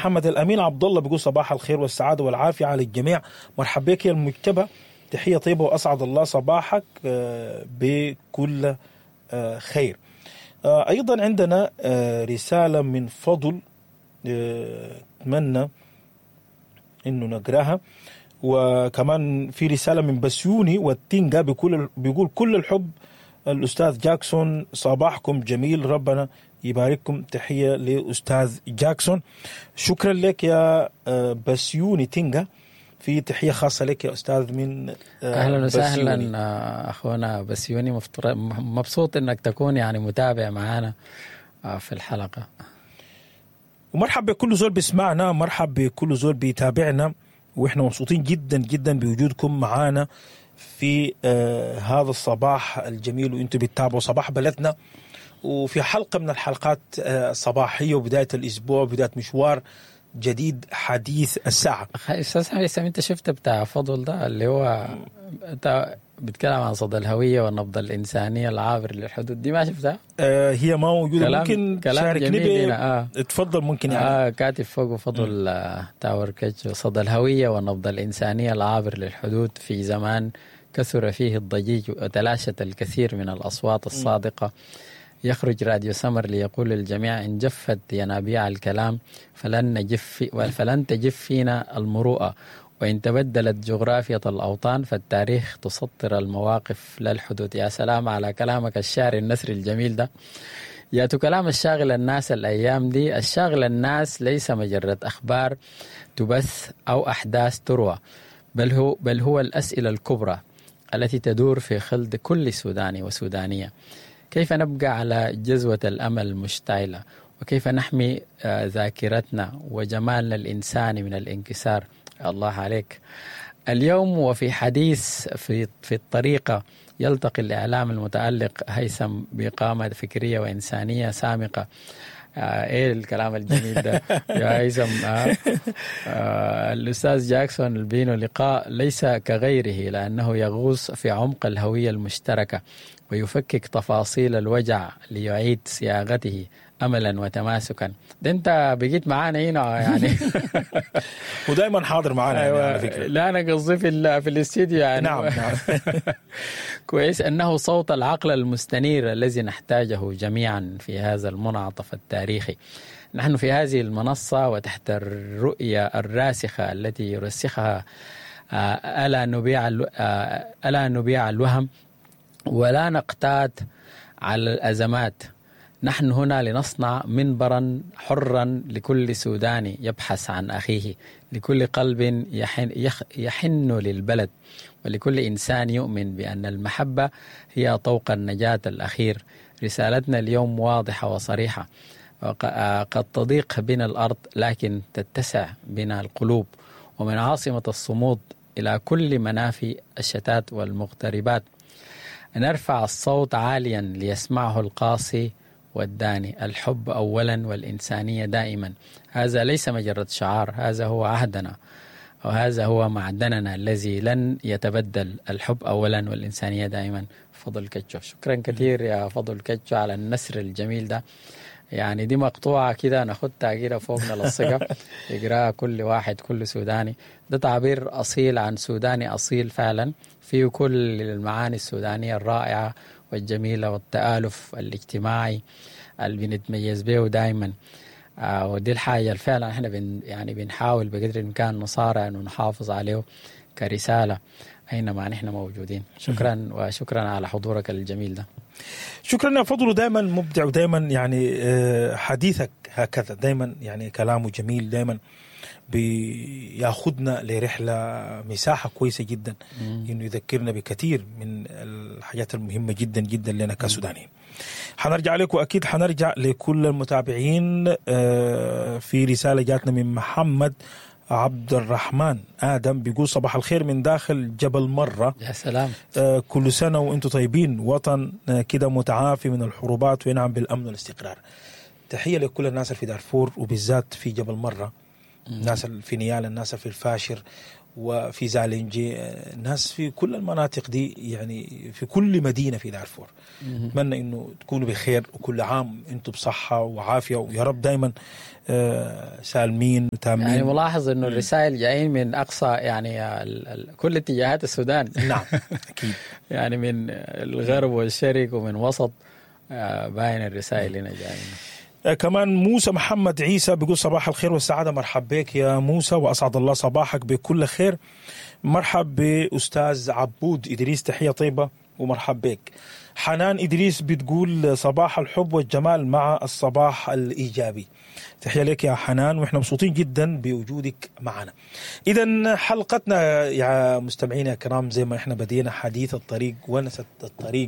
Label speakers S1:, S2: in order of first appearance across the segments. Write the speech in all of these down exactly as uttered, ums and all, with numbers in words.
S1: محمد الأمين عبد الله بيقول صباح الخير والسعادة والعافية على الجميع. مرحبا بك يا المجتبى، تحية طيبة وأسعد الله صباحك بكل خير. أيضا عندنا رسالة من فضل أتمنى إنه نقراها، وكمان في رسالة من بسيوني والتينجا بيقول بيقول كل الحب الأستاذ جاكسون، صباحكم جميل، ربنا يبارككم. تحية لأستاذ جاكسون. شكرا لك يا بسيوني تينجا، في تحية خاصة لك يا أستاذ من
S2: أهلا وسهلا أخونا بسيوني، مبسوط أنك تكون يعني متابع معنا في الحلقة.
S1: ومرحب بكل زول بيسمعنا، مرحب بكل زول بيتابعنا، وإحنا مبسوطين جدا جدا بوجودكم معنا في آه هذا الصباح الجميل، وإنتوا بتتابعوا صباح بلدنا، وفي حلقة من الحلقات آه صباحية وبداية الأسبوع، بداية مشوار جديد حديث الساعة.
S2: أستاذ حسام، أنت شفت بتاع فضل ده اللي هو أنت بتكلم عن صدى الهوية والنبض الإنسانية العابر للحدود دي، ما شفتها؟
S1: آه هي ما موجودة،
S2: كلام
S1: ممكن
S2: تشاركني بيه.
S1: آه. اتفضل ممكن يعني.
S2: آه كاتب فوق فضل آه تاور كيتشو، صدى الهوية والنبض الإنسانية العابر للحدود في زمان كثر فيه الضجيج وتلاشت الكثير من الأصوات الصادقة. يخرج راديو سمر ليقول للجميع إن جفت ينابيع الكلام فلن نجف فلن تجف فينا المروءة، وإن تبدلت جغرافية الأوطان فالتاريخ تسطر المواقف للحدود. يا سلام على كلامك الشعري النثري الجميل ده. ياتو كلام الشاغل الناس الأيام دي. الشاغل الناس ليس مجرد أخبار تبث أو أحداث تروى، بل هو, بل هو الأسئلة الكبرى التي تدور في خلد كل سوداني وسودانية. كيف نبقى على جزوة الأمل المشتعلة، وكيف نحمي ذاكرتنا وجمالنا الإنساني من الانكسار؟ الله عليك. اليوم وفي حديث في في الطريقة يلتقي الإعلام المتألق هيثم بقامة فكرية وإنسانية سامقة. آه ايه الكلام الجميل ده يا هيثم. آه آه الأستاذ جاكسون البينو لقاء ليس كغيره، لأنه يغوص في عمق الهوية المشتركة ويفكك تفاصيل الوجع ليعيد صياغته أملا وتماسكا. ده أنت بقيت معانا هنا يعني
S1: ودائما حاضر معانا.
S2: أيوة.
S1: يعني على فكرة.
S2: لا أنا قصدي في في الاستديو يعني.
S1: نعم نعم.
S2: كويس أنه صوت العقل المستنير الذي نحتاجه جميعا في هذا المنعطف التاريخي. نحن في هذه المنصة وتحت الرؤية الراسخة التي يرسخها ألا نبيع ألا نبيع الوهم ولا نقتات على الأزمات. نحن هنا لنصنع منبرا حرا لكل سوداني يبحث عن أخيه، لكل قلب يحن, يحن للبلد، ولكل إنسان يؤمن بأن المحبة هي طوق النجاة الأخير. رسالتنا اليوم واضحة وصريحة. قد تضيق بنا الأرض لكن تتسع بنا القلوب، ومن عاصمة الصمود إلى كل منافي الشتات والمغتربات نرفع الصوت عاليا ليسمعه القاصي والداني. الحب أولا والإنسانية دائما. هذا ليس مجرد شعار، هذا هو عهدنا وهذا هو معدننا الذي لن يتبدل. الحب أولا والإنسانية دائما. فضل كتشو. شكرا كثير يا فضل كتشو على النسر الجميل ده. يعني دي مقطوعة كده ناخدها كده فوقنا للصقة يقراها كل واحد، كل سوداني. ده تعبير أصيل عن سوداني أصيل فعلا، فيه كل المعاني السودانية الرائعة والجميلة والتآلف الاجتماعي اللي بنتميز به دائما. آه ودي الحاجة اللي فعلا احنا بن يعني بنحاول بقدر الإمكان نصارع انه نحافظ عليه كرسالة أينما نحن موجودين. شكرا وشكرا على حضورك الجميل ده.
S1: شكرا يا فضل، دائما مبدع ودائما يعني حديثك هكذا دائما يعني كلامه جميل، دائما بياخدنا لرحلة مساحة كويسة جدا مم. إنه يذكرنا بكثير من الحاجات المهمة جدا جدا لنا كسودانيين. حنرجع لكم أكيد، حنرجع لكل المتابعين. في رسالة جاتنا من محمد عبد الرحمن آدم بيقول صباح الخير من داخل جبل مرة.
S2: يا سلام.
S1: آه كل سنة وانتم طيبين، وطن آه كده متعافي من الحروبات وينعم بالأمن والاستقرار. تحية لكل الناس في دارفور وبالذات في جبل مرة، الناس في نيال، الناس في الفاشر وفي زالنجي، الناس في كل المناطق دي، يعني في كل مدينة في دارفور. أتمنى إنه تكونوا بخير وكل عام أنتم بصحة وعافية، ويا رب دائما سالمين وتامين.
S2: يعني ملاحظ إنه الرسائل جايين من أقصى يعني ال ال كل اتجاهات السودان.
S1: نعم أكيد.
S2: يعني من الغرب والشرق ومن وسط، باين الرسائل هنا جايين.
S1: كمان موسى محمد عيسى بيقول صباح الخير والسعادة، مرحب بك يا موسى وأسعد الله صباحك بكل خير. مرحب بأستاذ عبود إدريس، تحية طيبة ومرحب بك. حنان إدريس بتقول صباح الحب والجمال مع الصباح الإيجابي، تحية لك يا حنان، وإحنا مبسوطين جدا بوجودك معنا. إذن حلقتنا يا مستمعينا الكرام زي ما إحنا بدينا حديث الطريق ونست الطريق،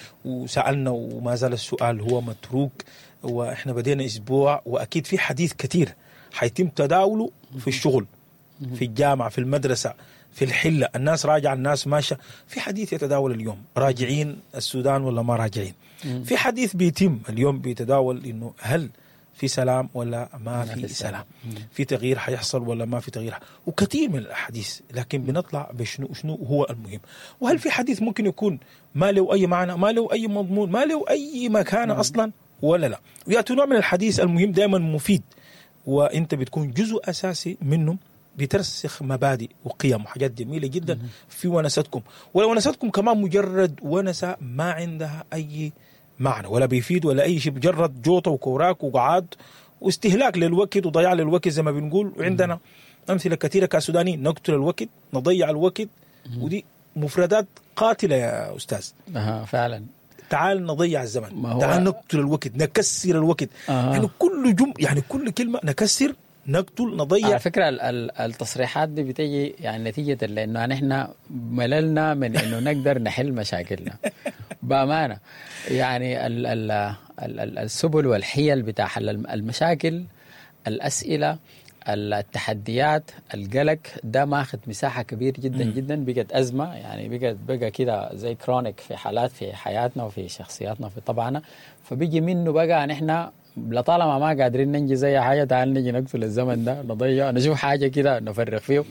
S1: وسألنا وما زال السؤال هو متروك، وإحنا بدينا أسبوع وأكيد في حديث كتير حيتم تداوله في الشغل، في الجامعة، في المدرسة، في الحلة، الناس راجعة، الناس ماشية، في حديث يتداول اليوم، راجعين السودان ولا ما راجعين. في حديث بيتم اليوم بيتداول إنه هل في سلام ولا ما في سلام، في تغيير حيحصل ولا ما في تغيير، وكثير من الأحاديث، لكن بنطلع بشنو شنو هو المهم. وهل في حديث ممكن يكون ما له أي معنى، ما له أي مضمون، ما له أي مكانة أصلا ولا لا؟ ويأتي نوع من الحديث المهم دائما مفيد، وانت بتكون جزء أساسي منه، بترسخ مبادئ وقيم وحاجات جميلة جدا في ونستكم. ولو ونستكم كمان مجرد ونسة ما عندها أي معنى ولا بيفيد ولا أي شيء، مجرد جوطة وكوراك وقعاد واستهلاك للوقت وضياع للوقت زي ما بنقول. وعندنا أمثلة كثيرة كسودانيين، نقتل الوقت، نضيع الوقت، ودي مفردات قاتلة يا أستاذ.
S2: أها فعلا.
S1: تعال نضيع الزمن، تعال نقتل الوقت، نكسر الوقت.
S2: أه.
S1: يعني كل جم يعني كل كلمة نكسر، نقتل، نضيع.
S2: على فكرة التصريحات دي بتيجي يعني نتيجة لأنه نحن مللنا من إنه نقدر نحل مشاكلنا بأمانة. يعني ال ال ال السبل والحيل بتاع حل المشاكل، الأسئلة، التحديات، القلق، ده ماخذ مساحة كبير جدا جدا، بقت أزمة، يعني بقت بقى كده زي كرونيك في حالات في حياتنا وفي شخصياتنا وفي طبعنا. فبيجي منه بقى نحن لطالما ما قادرين ننجي زي حاجة، تعال نجي نقتل الزمن ده، نضيع، نشوف حاجة كده نفرغ فيه.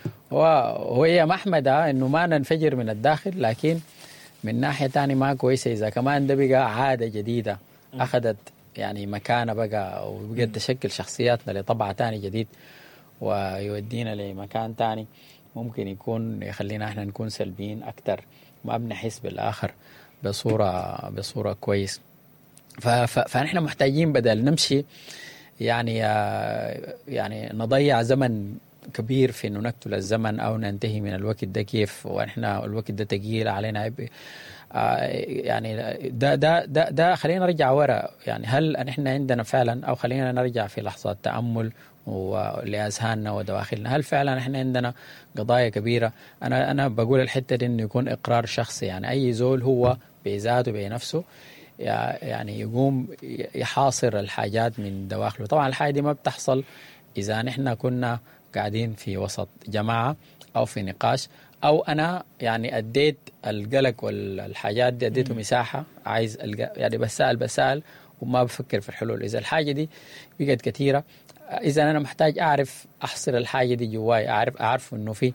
S2: وهي محمدة إنه ما ننفجر من الداخل، لكن من ناحية تاني ما كويسة إذا كمان ده بقى عادة جديدة أخذت يعني مكانة بقى، وبقت تشكل شخصياتنا لطبع تاني جديد، ويودينا لمكان تاني ممكن يكون يخلينا احنا نكون سلبيين أكتر، ما بنحس بالآخر بصورة بصورة كويس. فنحن محتاجين بدل نمشي يعني يعني نضيع زمن كبير في انه نقتل الزمن او ننتهي من الوقت ده كيف، واحنا الوقت ده تقيل علينا. يعني ده ده ده ده خلينا نرجع ورا، يعني هل نحن عندنا فعلا، او خلينا نرجع في لحظات تأمل ولأذهاننا ودواخلنا، هل فعلا احنا عندنا قضايا كبيرة؟ انا انا بقول الحتة دي انه يكون اقرار شخصي، يعني اي زول هو بذاته بنفسه يعني يقوم يحاصر الحاجات من دواخله. طبعا الحاجة دي ما بتحصل إذا نحن كنا قاعدين في وسط جماعة أو في نقاش، أو أنا يعني أديت القلق والحاجات دي أديته مساحة، عايز يعني بسأل بسأل وما بفكر في الحلول. إذا الحاجة دي بقت كثيرة، إذا أنا محتاج أعرف أحصر الحاجة دي جواي، أعرف أعرف إنه في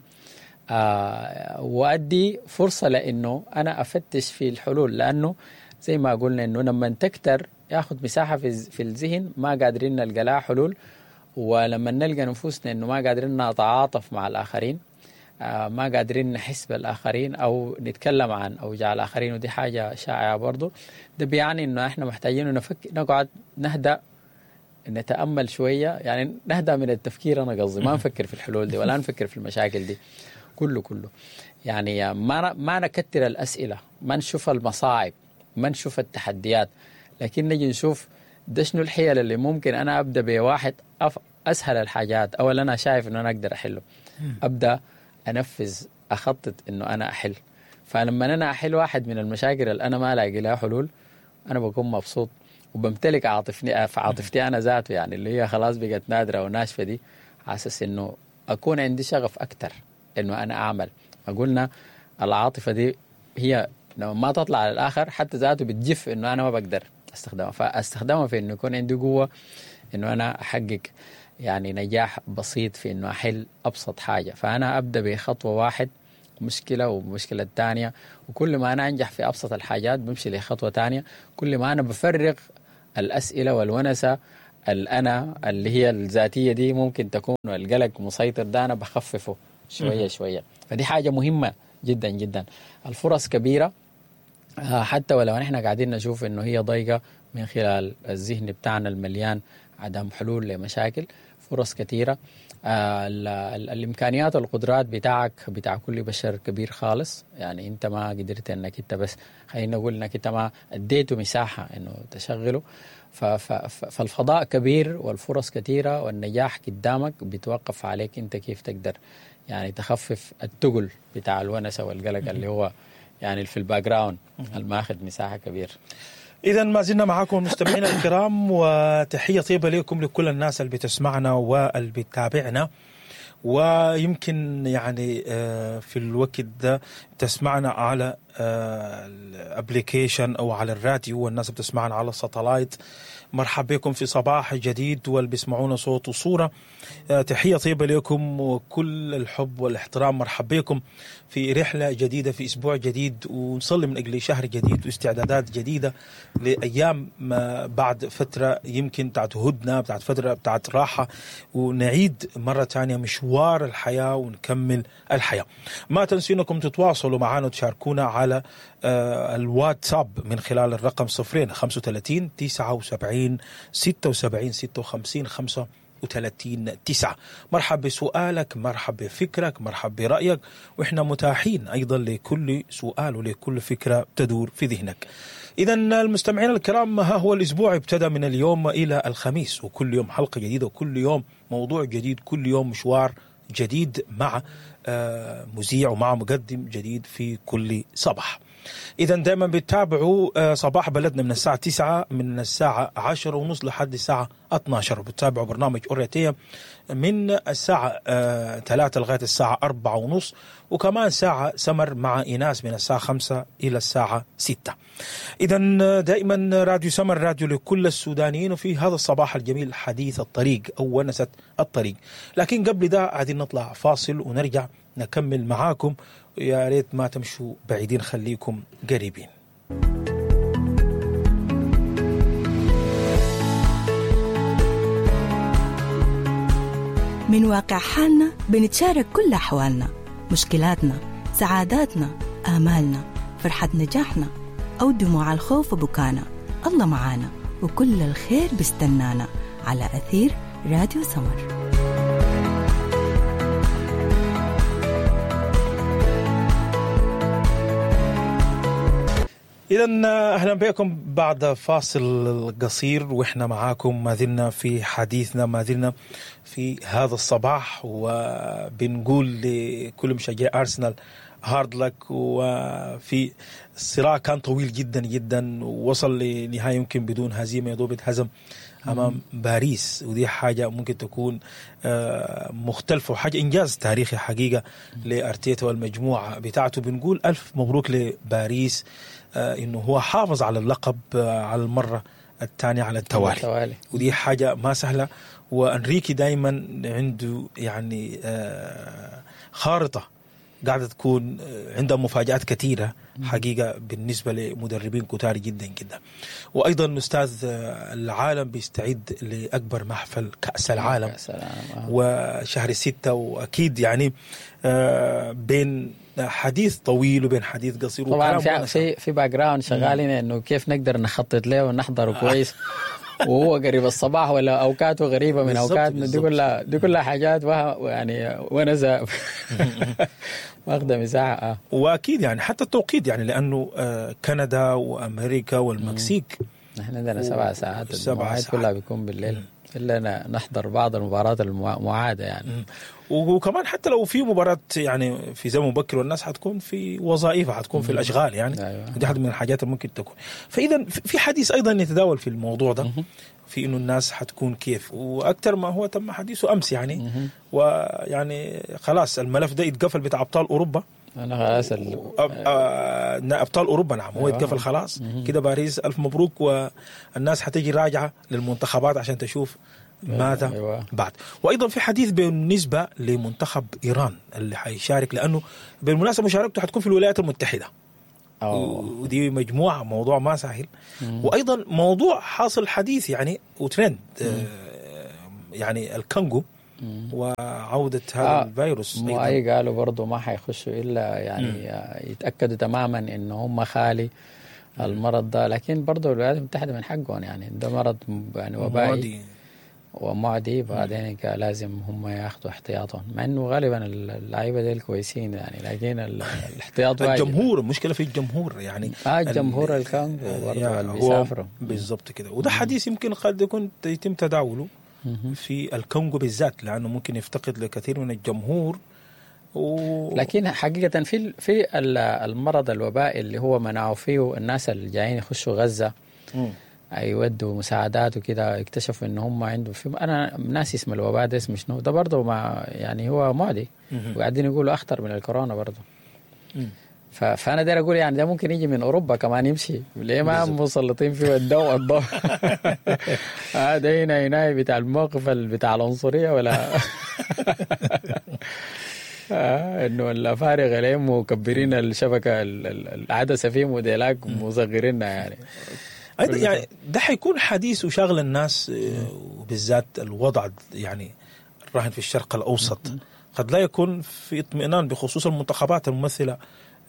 S2: آه وأدي فرصة لأنه أنا أفتش في الحلول، لأنه زي ما قلنا إنه لما تكتر ياخد مساحة في في الذهن، ما قادرين نلقى لها حلول. ولما نلقى نفوسنا إنه ما قادرين نتعاطف مع الآخرين، آه ما قادرين نحس بالآخرين أو نتكلم عن أوجاع الآخرين، ودي حاجة شائعة برضو، ده بيعني إنه إحنا محتاجين نفك نقعد نهدأ، نتأمل شوية، يعني نهدأ من التفكير. أنا قصدي ما نفكر في الحلول دي ولا نفكر في المشاكل دي كله كله يعني ما ما نكتر الأسئلة، ما نشوف المصاعب، ما نشوف التحديات، لكن نجي نشوف ده شنو الحيل اللي ممكن أنا أبدأ بواحد أسهل الحاجات، أو اللي أنا شايف إنه أنا أقدر أحله، أبدأ أنفذ، أخطط إنه أنا أحل. فلما أنا أحل واحد من المشاكل اللي أنا ما لاقي لها حلول، أنا بكون مبسوط وبمتلك عاطفني في عاطفتي أنا ذاته، يعني اللي هي خلاص بقت نادرة وناشفة دي، حاسس إنه أكون عندي شغف أكتر إنه أنا أعمل. قلنا العاطفة دي هي لما ما تطلع على الآخر حتى ذاته بتجف إنه أنا ما بقدر استخدمها، فاستخدمها في إنه يكون عندي قوة إنه أنا أحقق يعني نجاح بسيط في إنه أحل أبسط حاجة. فأنا أبدأ بخطوة واحد مشكلة ومشكلة الثانية، وكل ما أنا أنجح في أبسط الحاجات بمشي لخطوة تانية. كل ما أنا بفرغ الأسئلة والونسة الأنا اللي هي الذاتية دي ممكن تكون القلق مسيطر ده، أنا بخففه شوية شوية. فدي حاجة مهمة جدا جدا. الفرص كبيرة حتى ولو نحن قاعدين نشوف إنه هي ضيقة من خلال الذهن بتاعنا المليان عدم حلول لمشاكل. فرص كثيرة. آه الإمكانيات والقدرات بتاعك بتاع كل بشر كبير خالص. يعني أنت ما قدرت أنك أنت بس خلينا نقول أنك أنت ما أديته مساحة أنه تشغله. فالفضاء كبير والفرص كثيرة والنجاح قدامك، بيتوقف عليك أنت كيف تقدر يعني تخفف التقل بتاع الونسة والقلق اللي هو يعني في الباك جراوند الماخذ مساحة كبير.
S1: إذا ما زلنا معكم مستمعينا الكرام، وتحية طيبة لكم لكل الناس اللي بتسمعنا واللي بتتابعنا. ويمكن يعني في الوقت ده تسمعنا على الابليكيشن أو على الراديو، والناس بتسمعنا على الساتلايت. مرحبا بكم في صباح جديد واللي بيسمعونا صوت وصورة. تحية طيبة لكم وكل الحب والاحترام. مرحبا بكم في رحلة جديدة في أسبوع جديد، ونصلي من أجل شهر جديد واستعدادات جديدة لأيام ما بعد فترة يمكن بتاعت هدنة، بتاعت فترة بتاعت راحة، ونعيد مرة تانية مشوار الحياة ونكمل الحياة. ما تنسوا أنكم تتواصلوا معنا وتشاركونا على الواتساب من خلال الرقم صفرين خمسة وثلاثين تسعة وسبعين ستة وسبعين ستة وخمسين خمسة وثلاثين تسعة. مرحب بسؤالك، مرحب بفكرك، مرحب برأيك، وإحنا متاحين أيضا لكل سؤال ولكل فكرة تدور في ذهنك. إذا المستمعين الكرام، ها هو الأسبوع ابتدى من اليوم إلى الخميس، وكل يوم حلقة جديدة وكل يوم موضوع جديد، كل يوم مشوار جديد مع مذيع ومع مقدم جديد في كل صباح. إذا دائما بتتابعوا صباح بلدنا من الساعة تسعة من الساعة عشرة ونص لحد الساعة اثنا عشر. بتتابعوا برنامج أوريتيا من الساعة ثلاثة لغاية الساعة أربعة ونص، وكمان ساعة سمر مع إناس من الساعة خمسة إلى الساعة ستة. إذا دائما راديو سمر راديو لكل السودانيين، وفي هذا الصباح الجميل حديث الطريق أو ونسة الطريق. لكن قبل ده عايزين نطلع فاصل ونرجع نكمل معاكم. يا ريت ما تمشوا بعيدين، خليكم قريبين.
S3: من واقع حالنا بنتشارك كل أحوالنا، مشكلاتنا، سعاداتنا، آمالنا، فرحة نجاحنا أو دموع الخوف وبكانا. الله معانا وكل الخير بيستنانا على أثير راديو سمر.
S1: إذن أهلا بكم بعد فاصل قصير، وإحنا معاكم ما زلنا في حديثنا، ما زلنا في هذا الصباح، وبنقول لكل مشجعي أرسنال هارد لك. وفي الصراع كان طويل جدا جدا، ووصل لنهاية يمكن بدون هزيمة، يدوب هزم أمام باريس، ودي حاجة ممكن تكون مختلفة وحاجة إنجاز تاريخي حقيقة لأرتيتا والمجموعة بتاعته. بنقول ألف مبروك لباريس إنه هو حافظ على اللقب على المرة الثانية على التوالي، ودي حاجة ما سهلة. وأنريكي دايما عنده يعني خارطة قاعدة تكون عندها مفاجآت كثيرة حقيقة بالنسبة لمدربين كتار جدا جدا. وأيضا أستاذ العالم بيستعد لأكبر محفل كأس العالم وشهر ستة، وأكيد يعني بين حديث طويل وبين حديث قصير.
S2: طبعا في في في باك جراوند شغالين انه كيف نقدر نخطط له ونحضره كويس وهو قريب الصباح ولا اوقاته غريبه من اوقاتنا. دي كلها دي كلها حاجات يعني ونزا واخده مساحه. اه
S1: واكيد يعني حتى التوقيت يعني لانه كندا وامريكا والمكسيك
S2: نحن عندنا سبع ساعات، السبع ساعات كلها بيكون بالليل إلا نحضر بعض المباريات المعادة يعني.
S1: وكمان حتى لو في مباراة يعني في زمن مبكر والناس حتكون في وظائفها، حتكون في الأشغال يعني. أيوة. دي حد من الحاجات اللي ممكن تكون. فإذا في حديث أيضا يتداول في الموضوع ده في إنه الناس حتكون كيف، وأكثر ما هو تم حديثه أمس يعني. ويعني خلاص الملف ده يتقفل بتاع أبطال أوروبا.
S2: أنا خلاص ال...
S1: أبطال أوروبا نعم هو يتقفل خلاص كده. باريس ألف مبروك، والناس حتيجي راجعة للمنتخبات عشان تشوف ماذا
S2: أيوة.
S1: بعد. وأيضا في حديث بالنسبة لمنتخب إيران اللي حيشارك، لأنه بالمناسبة مشاركته حتكون في الولايات المتحدة،
S2: أوه.
S1: ودي مجموعة موضوع ما سهل. وأيضا موضوع حاصل حديث يعني وترند آه يعني الكونغو وعودة هذا آه الفيروس.
S2: مو أي قالوا برضو ما حيخشوا إلا يعني مم. يتأكدوا تماما إنه هم خالي المرض ده، لكن برضو الولايات المتحدة من حقهم يعني ده مرض يعني وبائي ومعدي، بعدين لازم هم ياخذوا احتياطهم، مع انه غالبا اللعيبه دي كويسين يعني، لكن الاحتياط واجب.
S1: الجمهور المشكله في الجمهور يعني
S2: اه الجمهور الكونغو برضه اللي بيسافروا
S1: بالضبط كده. وده حديث يمكن قد يكون يتم تداوله في الكونغو بالذات، لانه ممكن يفتقد لكثير من الجمهور و...
S2: لكن حقيقه في في المرض الوبائي اللي هو منعوا فيه الناس اللي جايين يخشوا غزه م. يودوا مساعدات وكده، اكتشفوا ان هم عندهم في انا ناسي اسم الوباء ده اسمه شنو ده برضه، مع يعني هو معدي وقاعدين يقولوا اخطر من الكورونا برضه. فانا داير اقول يعني ده ممكن يجي من اوروبا كمان يمشي، ليه ما مسلطين فيه الضوء الضوء هذا هنا هنا بتاع الموقف بتاع العنصريه ولا آه انه الافارقه عليهم مكبرين الشبكه العدسه فيهم وديلاك مصغرينها يعني.
S1: أيضا يعني ده حيكون حديث وشاغل الناس، وبالذات الوضع يعني الراهن في الشرق الأوسط قد لا يكون في اطمئنان بخصوص المنتخبات الممثلة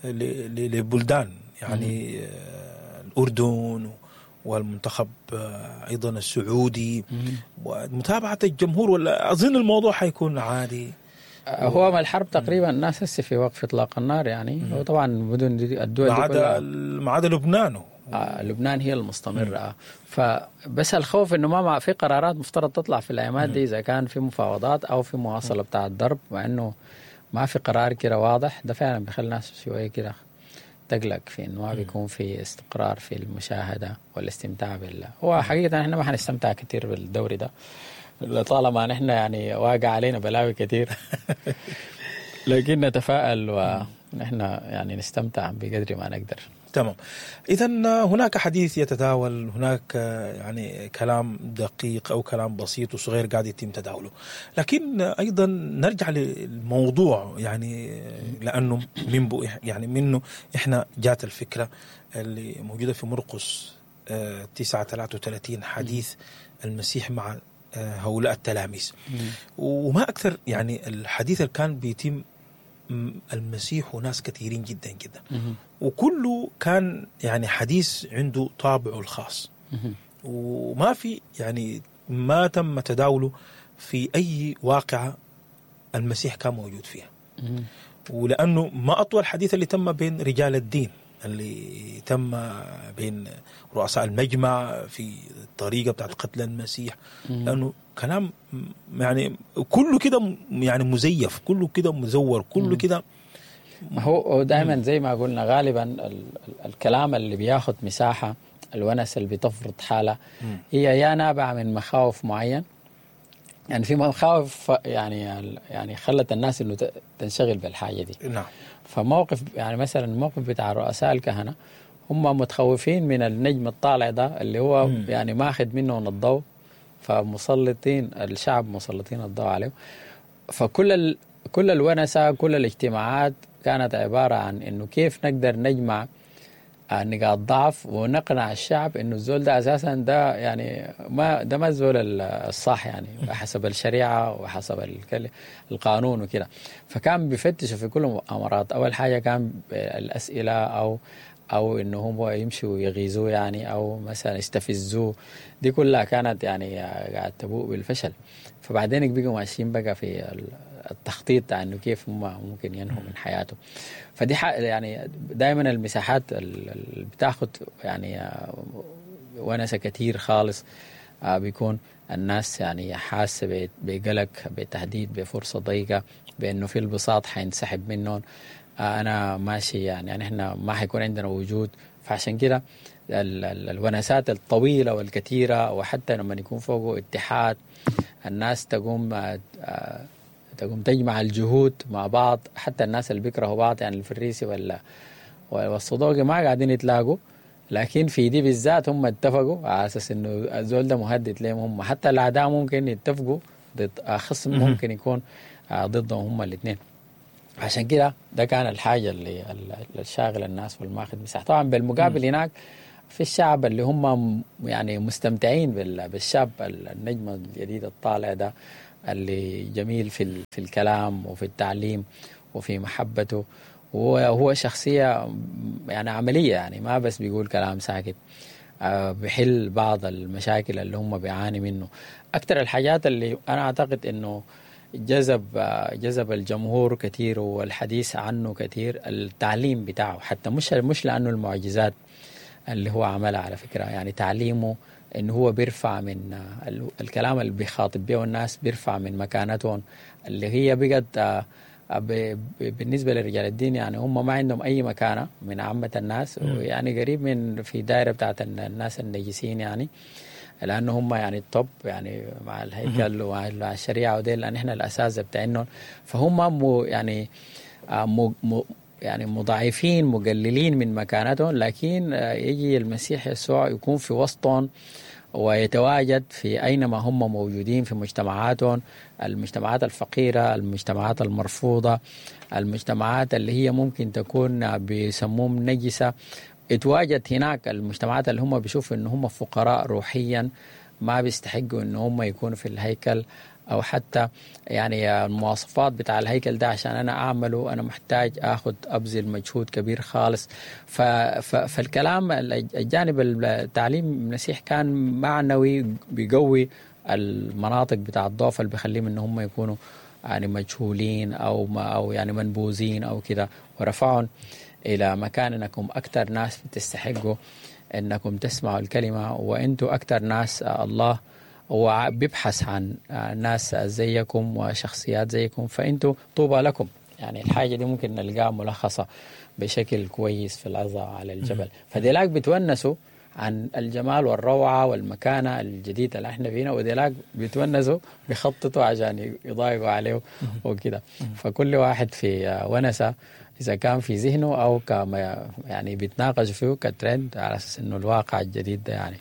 S1: لبلدان يعني الأردن والمنتخب أيضا السعودي ومتابعة الجمهور، ولا أظن الموضوع حيكون عادي.
S2: هو ما الحرب تقريبا الناس هسه في وقف إطلاق النار يعني، هو طبعا مدن الدول
S1: ما عدا ما عدا لبنان
S2: آه لبنان هي المستمرة. آه. فبس الخوف انه ما في قرارات مفترض تطلع في الايامات دي اذا كان في مفاوضات او في مواصلة بتاع الضرب، مع انه ما في قرار كده واضح، ده فعلا بيخلي الناس شوية كده تقلق في انه ما بيكون في استقرار في المشاهدة والاستمتاع بالله. هو حقيقة احنا ما حنستمتع كتير بالدوري ده طالما نحن يعني واقع علينا بلاوي كتير لكن نتفائل ونحن يعني نستمتع بقدر ما نقدر.
S1: تمام. إذن هناك حديث يتداول، هناك يعني كلام دقيق أو كلام بسيط وصغير قاعد يتم تداوله، لكن أيضا نرجع للموضوع يعني لأنه من بو يعني منه إحنا جات الفكرة اللي موجودة في مرقس تسعة ثلاثة وثلاثين حديث المسيح مع هؤلاء التلاميذ، وما أكثر يعني الحديث اللي كان بيتم المسيح وناس كثيرين جدا جدا، وكله كان يعني حديث عنده طابعه الخاص، وما في يعني ما تم تداوله في أي واقعة المسيح كان موجود فيها. ولأنه ما أطول حديث اللي تم بين رجال الدين، اللي تم بين رؤساء المجمع في الطريقة بتاعت قتل المسيح، لأنه كلام يعني كله كده يعني مزيف، كله كده مزور، كله كده.
S2: هو دائما زي ما قلنا غالبا ال ال الكلام اللي بياخد مساحة، الونس اللي بتفرض حالة، هي يا نابعة من مخاوف معين، يعني في مخاوف يعني يعني خلت الناس انه تنشغل بالحاجة دي.
S1: نعم.
S2: فموقف يعني مثلا الموقف بتاع رؤساء الكهنة هم متخوفين من النجم الطالع ده اللي هو م. يعني ماخذ منهم الضوء، فمسلطين الشعب مسلطين الضوء عليه. فكل ال... كل الونسة كل الاجتماعات كانت عبارة عن انه كيف نقدر نجمع نقاط ضعف ونقنع الشعب انه الزول ده اساسا ده يعني ما ده ما الزول الصح يعني حسب الشريعة وحسب القانون وكده. فكان بيفتشوا في كل المؤامرات. اول حاجة كان الاسئلة او او انه هم يمشوا يغيظوه يعني او مثلا يستفزوه، دي كلها كانت يعني قاعد تبوء بالفشل. فبعدين بيجوا ماشيين بقى في التخطيط عنه كيف هم ممكن ينهوا من حياته. فدي يعني دائما المساحات اللي بتاخد يعني ونسة كتير خالص بيكون الناس يعني حاسة بقلق بتهديد بفرصة ضيقة بأنه في البساط حينسحب منهم، أنا ماشي يعني, يعني إحنا ما حيكون عندنا وجود. فعشان كده الونسات الطويلة والكثيرة، وحتى لما يكون فوقه اتحاد الناس تقوم تقوم تجمع الجهود مع بعض، حتى الناس اللي بيكرهوا بعض يعني الفريسي ولا والصدوقي ما قاعدين يتلاقوا، لكن في دي بالذات هم اتفقوا على اساس انه الزول ده مهدد لهم هم، حتى الاعداء ممكن يتفقوا ضد خصم ممكن يكون ضدهم هم الاثنين. عشان كده ده كان الحاجه اللي الشاغل الناس والماخذ مساحه. طبعا بالمقابل هناك في الشعب اللي هم يعني مستمتعين بالشاب النجم الجديد الطالع ده اللي جميل في في الكلام وفي التعليم وفي محبته، وهو شخصية يعني عملية، يعني ما بس بيقول كلام ساكت، بيحل بعض المشاكل اللي هم بيعاني منه. أكتر الحاجات اللي أنا أعتقد إنه جذب جذب الجمهور كثير والحديث عنه كثير التعليم بتاعه، حتى مش مش لأنه المعجزات اللي هو عملها على فكرة، يعني تعليمه إنه هو بيرفع من الكلام اللي بيخاطب به الناس، بيرفع من مكانتهم اللي هي بقت بالنسبة لرجال الدين يعني هم ما عندهم أي مكانة من عامة الناس، ويعني قريب من في دائرة بتاعت الناس النجسين، يعني لأنه هم يعني الطب يعني مع الهيكل ومع الشريعة وديل، لأن إحنا الأساس بتاعنا، فهم مو يعني مو مو يعني مضاعفين مقللين من مكانتهم، لكن يجي المسيح يسوع يكون في وسطهم ويتواجد في أينما هم موجودين في مجتمعاتهم، المجتمعات الفقيرة، المجتمعات المرفوضة، المجتمعات اللي هي ممكن تكون بيسموهم نجسة، يتواجد هناك. المجتمعات اللي هم بيشوفوا إن هم فقراء روحيا ما بيستحقوا إن هم يكونوا في الهيكل، أو حتى يعني المواصفات بتاع الهيكل ده عشان أنا أعمله أنا محتاج أخذ أبذل مجهود كبير خالص. فالكلام الجانب التعليم المسيح كان معنوي بيقوي المناطق بتاع الضعف اللي بيخليهم إن هم يكونوا يعني مجهولين أو ما أو يعني منبوذين أو كده، ورفعهم إلى مكان أنكم أكثر ناس بتستحقوا أنكم تسمعوا الكلمة، وأنتوا أكثر ناس الله هو بيبحث عن ناس زيكم وشخصيات زيكم، فأنتوا طوبى لكم. يعني الحاجة دي ممكن نلقاها ملخصة بشكل كويس في العظة على الجبل. فديلاك بتونسوا عن الجمال والروعة والمكانة الجديدة اللي احنا فينا، وديلاك بيتونسوا بيخططوا عشان يضايقوا عليه وكده. فكل واحد في ونسة إذا كان في ذهنه أو كما يعني بيتناقش فيه كترند على أساس إنه الواقع الجديد ده يعني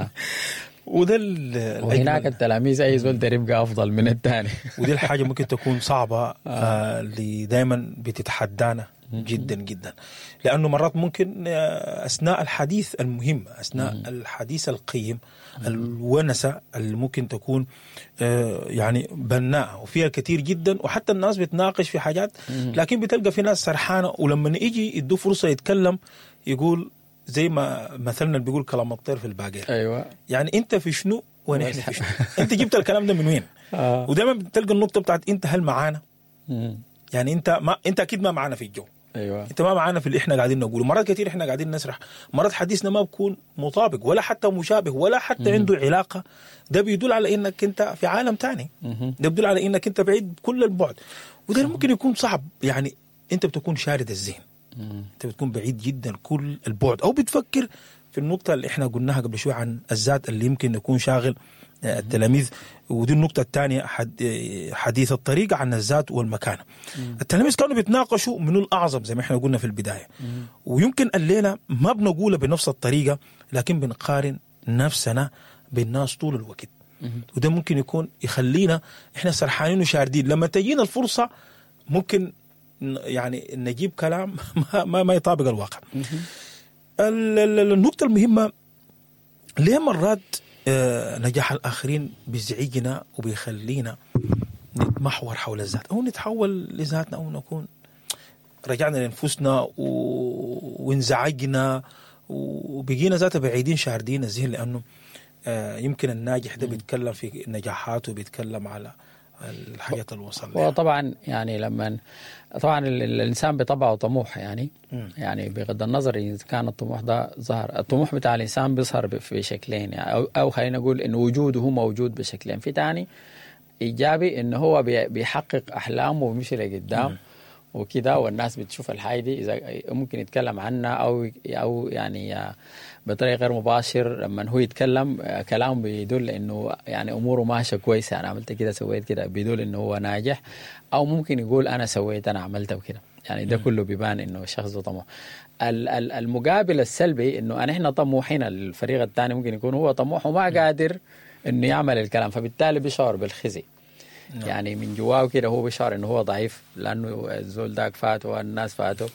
S1: وده
S2: وهناك التلاميذ أي زول ده يبقى أفضل من الثاني.
S1: ودي الحاجة ممكن تكون صعبة آه اللي دايما بتتحدانا جدا جدا، لأنه مرات ممكن أثناء الحديث المهم، أثناء الحديث القيم، الونسة اللي ممكن تكون يعني بناءة وفيها كتير جدا، وحتى الناس بتناقش في حاجات، لكن بتلقى في ناس سرحانة، ولما يجي يدوا فرصة يتكلم يقول زي ما مثلنا بيقول كلام الطير في الباقير.
S2: أيوة. يعني
S1: أنت في شنو ونحن في شنو؟ أنت جبت الكلام ده من وين؟ آه. ودائما بتلقى النقطة بتاعت أنت هل معانا؟ مم. يعني أنت ما أنت أكيد ما معانا في الجو.
S2: أيوة.
S1: أنت ما معانا في اللي إحنا قاعدين نقوله. مرات كتير إحنا قاعدين نسرح، مرات حديثنا ما بكون مطابق ولا حتى مشابه ولا حتى مم. عنده علاقة. ده بيدل على إنك أنت في عالم تاني. مم. ده بيدل على إنك أنت بعيد كل البعد، وده ممكن يكون صعب. يعني أنت بتكون شارد الذهن، مم. أنت بتكون بعيد جدا كل البعد، أو بتفكر في النقطة اللي إحنا قلناها قبل شوي عن الذات اللي يمكن يكون شاغل التلاميذ. ودي النقطة الثانية، حديث الطريق عن الذات والمكانة. مم. التلاميذ كانوا بيتناقشوا منو الأعظم زي ما احنا قلنا في البداية. مم. ويمكن الليلة ما بنقولها بنفس الطريقة، لكن بنقارن نفسنا بالناس طول الوقت. مم. وده ممكن يكون يخلينا احنا سرحانين وشاردين، لما تجينا الفرصة ممكن يعني نجيب كلام ما, ما, ما يطابق الواقع. مم. النقطة المهمة، ليه مرات نجاح الآخرين بيزعجنا وبيخلينا نتمحور حول الذات، أو نتحول لذاتنا، أو نكون رجعنا لنفسنا وانزعجنا وبقينا ذاته بعيدين شاردين الذهن، لأنه يمكن الناجح ده بيتكلم في نجاحاته وبيتكلم على الحاجات اللي وصل لها.
S2: وطبعا يعني لما طبعا الانسان بطبعه طموح، يعني م. يعني بغض النظر اذا كان الطموح ده ظهر، الطموح بتاع الانسان بيظهر بشكلين، يعني او او خلينا نقول انه وجوده هو موجود بشكلين. في تاني ايجابي انه هو بيحقق احلامه وبيمشي لقدام، وكده، والناس بتشوف الحاجة دي إذا ممكن يتكلم عنها أو أو يعني بطريقة غير مباشر. لما هو يتكلم كلام بيدل إنه يعني أموره ماشية كويسة، أنا عملت كده سويت كده، بيدل إنه هو ناجح. أو ممكن يقول أنا سويت أنا عملت وكده، يعني ده كله بيبان إنه الشخص ده طموح. المقابل السلبي إنه أنا إحنا طموحين، الفريق الثاني ممكن يكون هو طموح وما قادر إنه يعمل الكلام، فبالتالي بيشعر بالخزي. نعم. يعني من جواه كده هو بيشعر إنه هو ضعيف لأنه الزول داك فاته والناس فاته،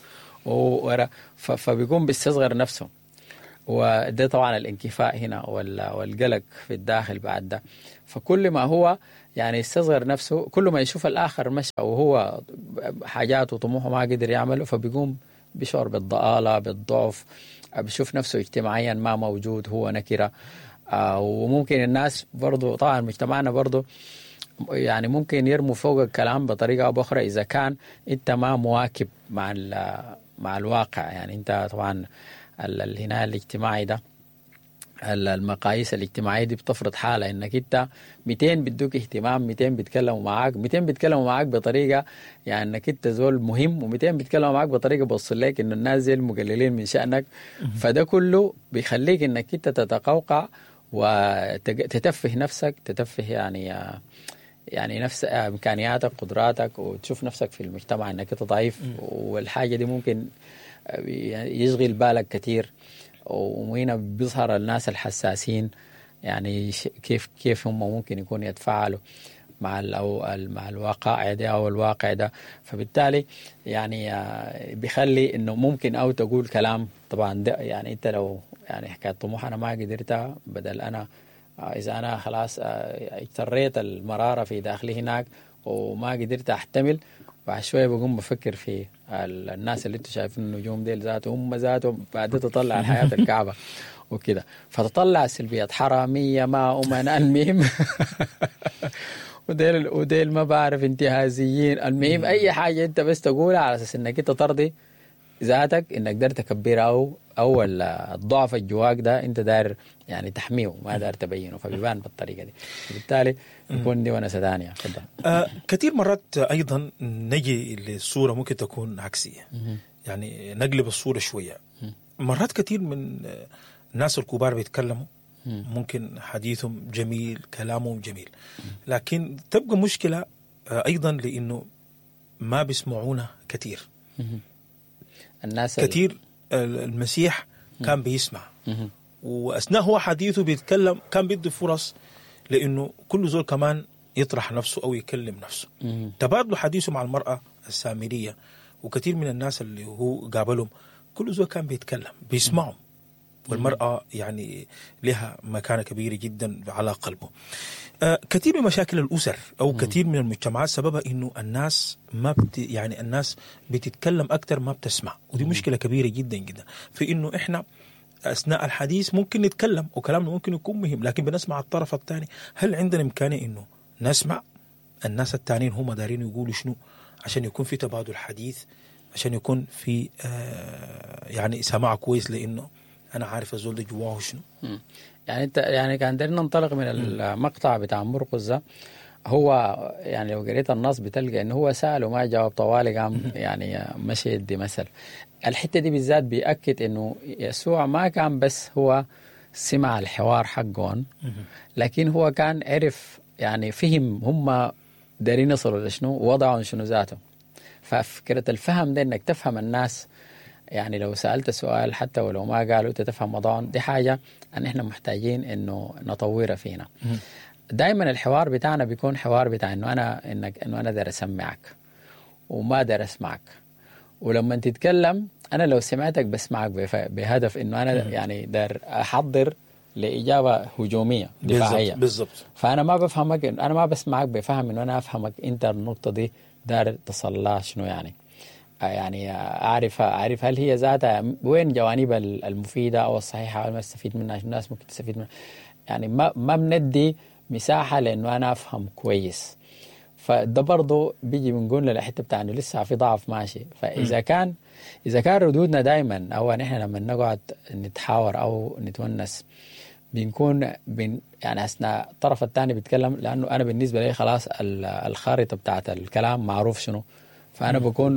S2: فبيقوم بيستصغر نفسه. وده طبعا الانكفاء هنا والقلق في الداخل بعد ده. فكل ما هو يعني يستصغر نفسه، كل ما يشوف الآخر مشى وهو حاجاته وطموحه ما قدر يعمله، فبيقوم بيشعر بالضآلة بالضعف، بيشوف نفسه اجتماعيا ما موجود، هو نكرة. آه وممكن الناس برضو طبعا مجتمعنا برضو يعني ممكن يرموا فوق الكلام بطريقة أو بأخرى إذا كان أنت ما مواكب مع مع الواقع. يعني أنت طبعا الهنا الاجتماعي ده، المقاييس الاجتماعية دي بتفرض حالة إنك أنت مئتين بدوك اهتمام، مئتين بيتكلموا معاك، مئتين بيتكلموا معاك بطريقة يعني إنك أنت زول مهم، ومئتين بيتكلموا معاك بطريقة بوصل لك إنه الناس زي المقللين من شأنك. فده كله بيخليك إنك أنت تتقوقع وتتفه نفسك، تتفه يعني يعني نفس إمكانياتك قدراتك، وتشوف نفسك في المجتمع إنك أنت ضعيف. والحاجة دي ممكن يشغل بالك كتير. وهنا بيظهر الناس الحساسين يعني كيف كيف هم ممكن يكونوا يتفاعلوا مع أو مع الواقع ده أو الواقع ده. فبالتالي يعني بيخلي إنه ممكن أو تقول كلام طبعا ده يعني أنت لو يعني حكاية طموح أنا ما قدرتها، بدل أنا إذا أنا خلاص اجتريت المرارة في داخلي هناك وما قدرت أحتمل، بعد شوية بقوم بفكر في الناس اللي انتوا شايفين النجوم ديل ذاته هم ذاتهم بعد تطلع الحياة الكعبة وكده، فتطلع سلبيات حرامية ما أمنا المهم وديل وديل ما بعرف انتهازيين، المهم أي حاجة انت بس تقولها على أساس انك انت ترضي ذاتك، انك داير تكبرها او او الضعف الجواك ده انت داير يعني تحميه ما داير تبينه، فبيبان بالطريقه دي. وبالتالي يكون دي ونسه ثانيه.
S1: آه كثير مرات ايضا نجي للصوره ممكن تكون عكسيه، يعني نقلب الصوره شويه. مرات كثير من الناس الكبار بيتكلموا ممكن حديثهم جميل كلامهم جميل، لكن تبقى مشكله ايضا لانه ما بيسمعونا كثير. الناس كثير المسيح كان بيسمع، وأثناء هو حديثه بيتكلم كان بيدي فرص لأنه كل زول كمان يطرح نفسه أو يكلم نفسه. تبادلوا حديثه مع المرأة السامرية وكثير من الناس اللي هو قابلهم كل زول كان بيتكلم بيسمعهم، والمرأة يعني لها مكانة كبيرة جدا على قلبه. آه كثير من مشاكل الأسر أو كثير من المجتمعات سببها إنه الناس ما بت يعني الناس بتتكلم أكتر ما بتسمع، ودي مشكلة كبيرة جدا جدا في إنه إحنا أثناء الحديث ممكن نتكلم وكلامنا ممكن يكون مهم، لكن بنسمع الطرف الثاني. هل عندنا إمكانية إنه نسمع الناس الثانيين هم دارين يقولوا شنو عشان يكون في تبادل حديث، عشان يكون في آه يعني سماع كويس، لأنه أنا عارف الزول ده جواه شنو.
S2: يعني أنت يعني كان دارين ننطلق من المقطع بتاع مرقس ده، هو يعني لو قريت النص بتلقى إنه هو سأل وما جاوب طوالي، قام يعني مشي يدي مثل. الحتة دي بالذات بيأكد إنه يسوع ما كان بس هو سمع الحوار حقهم، لكن هو كان عرف يعني فهم هم دارين يصلوا لشنو ووضعهم شنو ذاته. ففكرة الفهم ده إنك تفهم الناس، يعني لو سألت سؤال حتى ولو ما قالوا أنت تفهم وضعهم، دي حاجة أن إحنا محتاجين إنه نطورها فينا. دائما الحوار بتاعنا بيكون حوار بتاع إنه أنا إنك إنه أنا داير أسمعك وما داير أسمعك، ولما تتكلم أنا لو سمعتك بسمعك بهدف إنه أنا يعني داير أحضر لإجابة هجومية دفاعية
S1: بالضبط.
S2: فأنا ما بفهمك، أنا ما بسمعك بفهم إنه أنا أفهمك أنت النقطة دي داير تصل لها شنو، يعني يعني أعرف أعرف هل هي ذاتها وين جوانب المفيدة أو الصحيحة أو ما استفيد منها الناس ممكن تستفيد منها، يعني ما ما بندي مساحة لأنه أنا أفهم كويس. فده برضو بيجي بنقول للحتة بتاع إنه لسه في ضعف ماشي. فإذا كان إذا كان ردودنا دائما أو نحن لما نقعد نتحاور أو نتونس بنكون بن يعني أثناء الطرف الثاني بيتكلم، لأنه أنا بالنسبة لي خلاص الخارطة بتاعت الكلام معروف شنو، فأنا بكون